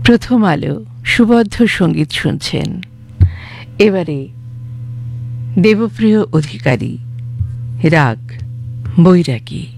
প্রথম আলো সুবদ্ধ সঙ্গীত শুনছেন। এবারে দেবপ্রিয় অধিকারী, রাগ বৈরাগী।